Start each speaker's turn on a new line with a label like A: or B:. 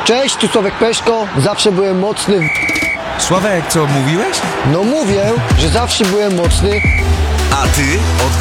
A: Cześć, tu Sławek Peszko. Zawsze byłem mocny.
B: Sławek, co mówiłeś?
A: No mówię, że zawsze byłem mocny.
C: A ty od